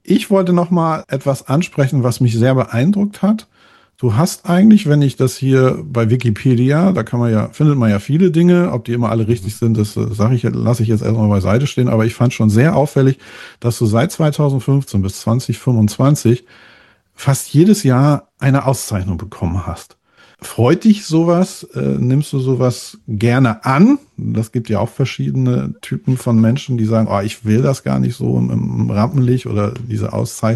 Ich wollte noch mal etwas ansprechen, was mich sehr beeindruckt hat. Du hast eigentlich, wenn ich das hier bei Wikipedia, da findet man ja viele Dinge, ob die immer alle richtig sind, das lasse ich jetzt erstmal beiseite stehen, aber ich fand schon sehr auffällig, dass du seit 2015 bis 2025 fast jedes Jahr eine Auszeichnung bekommen hast. Freut dich sowas? Nimmst du sowas gerne an? Das gibt ja auch verschiedene Typen von Menschen, die sagen, oh, ich will das gar nicht so im Rampenlicht oder diese Auszeichnung